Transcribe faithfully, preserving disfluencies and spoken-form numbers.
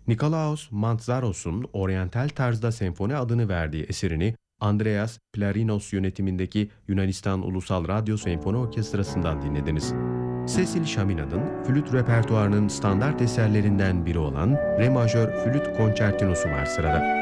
Nikolaos Mantzaros'un oryantal tarzda senfoni adını verdiği eserini Andreas Plarinos yönetimindeki Yunanistan Ulusal Radyo Senfoni Orkestrası'ndan dinlediniz. Cecil Chaminad'ın flüt repertuarının standart eserlerinden biri olan Re majör flüt konçertinosu var sırada.